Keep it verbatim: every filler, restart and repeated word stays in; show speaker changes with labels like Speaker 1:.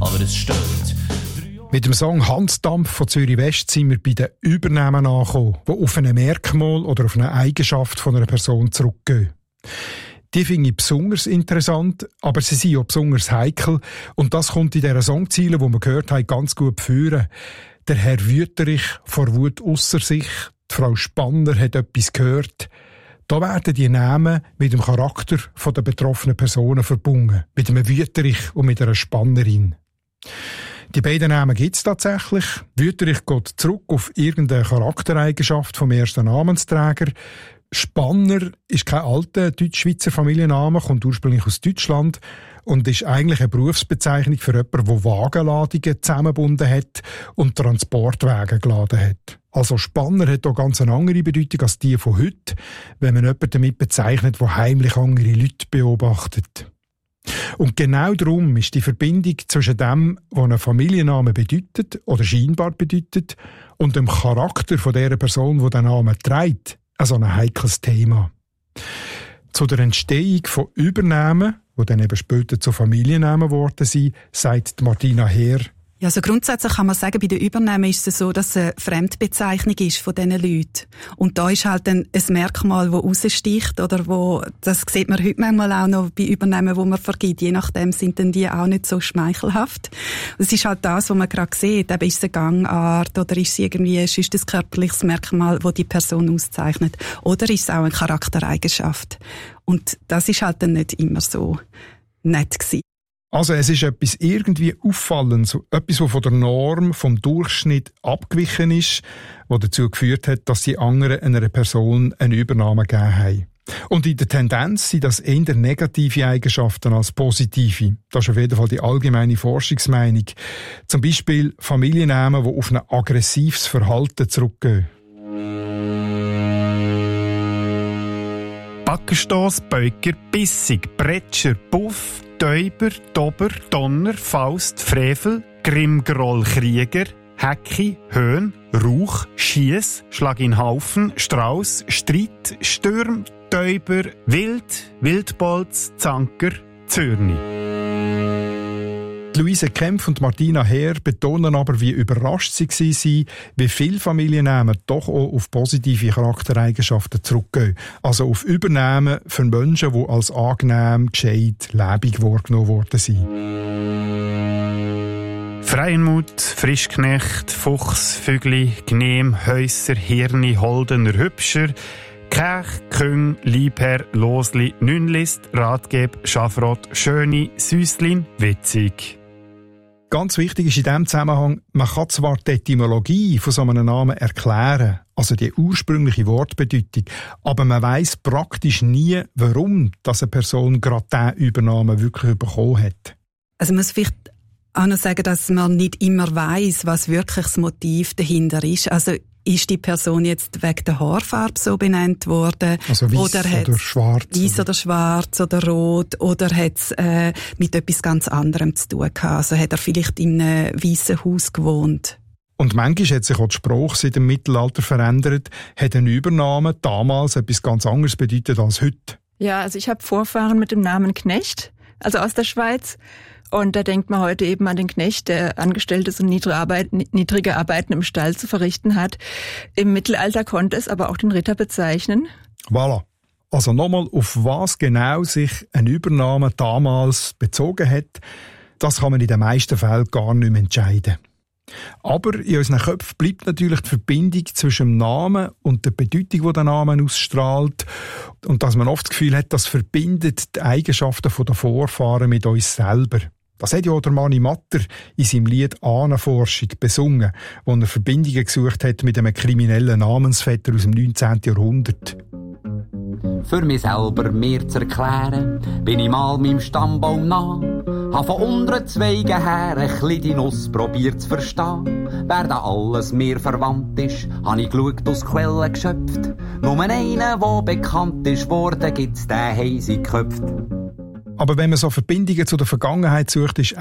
Speaker 1: aber es stört.
Speaker 2: Mit dem Song «Hansdampf» von Zürich West sind wir bei den Übernamen angekommen, die auf ein Merkmal oder auf eine Eigenschaft von einer Person zurückgehen. Die finde ich besonders interessant, aber sie sind auch besonders heikel. Und das kommt in dieser Songziele, die wir gehört haben, ganz gut führen. Der Herr Wüterich vor Wut ausser sich, die Frau Spanner hat etwas gehört. Da werden die Namen mit dem Charakter der betroffenen Personen verbunden. Mit einem Wüterich und mit einer Spannerin. Die beiden Namen gibt es tatsächlich. Wüterich geht zurück auf irgendeine Charaktereigenschaft vom ersten Namensträger. Spanner ist kein alter deutsch-schweizer Familienname, kommt ursprünglich aus Deutschland und ist eigentlich eine Berufsbezeichnung für jemanden, der Wagenladungen zusammengebunden hat und Transportwagen geladen hat. Also Spanner hat auch ganz eine andere Bedeutung als die von heute, wenn man jemanden damit bezeichnet, der heimlich andere Leute beobachtet. Und genau darum ist die Verbindung zwischen dem, was ein Familienname bedeutet oder scheinbar bedeutet, und dem Charakter von der Person, die den Namen trägt, also ein heikles Thema. Zu der Entstehung von Übernamen, die dann eben später zu Familiennamen geworden sind, sagt Martina Heer:
Speaker 3: Ja, also grundsätzlich kann man sagen, bei den Übernamen ist es so, dass es eine Fremdbezeichnung ist von diesen Leuten. Und da ist halt ein, ein Merkmal, das raussticht, oder wo, das sieht man heute manchmal auch noch bei Übernamen, die man vergibt. Je nachdem sind dann die auch nicht so schmeichelhaft. Es ist halt das, was man gerade sieht. Eben ist es eine Gangart, oder ist es irgendwie sonst ein körperliches Merkmal, das die Person auszeichnet. Oder ist es auch eine Charaktereigenschaft. Und das ist halt dann nicht immer so nett gewesen.
Speaker 2: Also es ist etwas irgendwie Auffallendes, etwas, das von der Norm, vom Durchschnitt abgewichen ist, was dazu geführt hat, dass die anderen einer Person eine Übernahme gegeben haben. Und in der Tendenz sind das eher negative Eigenschaften als positive. Das ist auf jeden Fall die allgemeine Forschungsmeinung. Zum Beispiel Familiennamen, die auf ein aggressives Verhalten zurückgehen.
Speaker 4: Backenstoss, Beuker, Bissig, Bretscher, Puff, Täuber, Dober, Donner, Faust, Frevel, Grimmgroll, Krieger, Hecki, Höhn, Rauch, Schiess, Schlag in Haufen, Strauß, Streit, Stürm, Täuber, Wild, Wildbolz, Zanker, Zürni.
Speaker 2: Luise Kempf und Martina Heer betonen aber, wie überrascht sie waren, wie viele Familiennamen doch auch auf positive Charaktereigenschaften zurückgehen. Also auf Übernahmen für Menschen, die als angenehm, gescheit, lebendig wahrgenommen worden sind.
Speaker 4: Freienmut, Frischknecht, Fuchs, Fügli, Gnehm, Häusser, Hirni, Holdener, Hübscher, Kech, Küng, Liebherr, Losli, Nünlist, Ratgeb, Schafrot, Schöni, Süßlin, Witzig.
Speaker 2: Ganz wichtig ist in diesem Zusammenhang, man kann zwar die Etymologie von so einem Namen erklären, also die ursprüngliche Wortbedeutung, aber man weiss praktisch nie, warum diese Person gerade diesen Übernamen wirklich bekommen hat.
Speaker 3: Also man muss vielleicht auch noch sagen, dass man nicht immer weiss, was wirklich das Motiv dahinter ist. Also ist die Person jetzt wegen der Haarfarbe so benannt worden?
Speaker 2: Also weiss
Speaker 3: oder,
Speaker 2: oder schwarz?
Speaker 3: Weiss oder schwarz oder rot? Oder hat es äh, mit etwas ganz anderem zu tun gehabt? Also hat er vielleicht in einem weissen Haus gewohnt?
Speaker 2: Und manchmal hat sich auch die Sprache seit dem Mittelalter verändert. Hat ein Übername damals etwas ganz anderes bedeutet als heute?
Speaker 5: Ja, also ich habe Vorfahren mit dem Namen Knecht, also aus der Schweiz. Und da denkt man heute eben an den Knecht, der Angestelltes und niedrige, Arbeit, niedrige Arbeiten im Stall zu verrichten hat. Im Mittelalter konnte es aber auch den Ritter bezeichnen.
Speaker 2: Voilà. Also nochmal, auf was genau sich ein Übername damals bezogen hat, das kann man in den meisten Fällen gar nicht mehr entscheiden. Aber in unseren Köpfen bleibt natürlich die Verbindung zwischen dem Namen und der Bedeutung, die der Name ausstrahlt. Und dass man oft das Gefühl hat, das verbindet die Eigenschaften der Vorfahren mit uns selber. Das hat ja auch der Mani Matter in seinem Lied «Ahnenforschung» besungen, wo er Verbindungen gesucht hat mit einem kriminellen Namensvetter aus dem neunzehnten Jahrhundert.
Speaker 6: Für mich selber mir zu erklären, bin ich mal meinem Stammbaum nah. Hab von unteren Zweigen her ein bisschen die Nuss probiert zu verstehen. Wer da alles mir verwandt ist, hab ich geschaut, aus Quellen geschöpft. Nur einen, der bekannt ist worden, gibt's den heisig geköpft.
Speaker 2: Aber wenn man so Verbindungen zu der Vergangenheit sucht, ist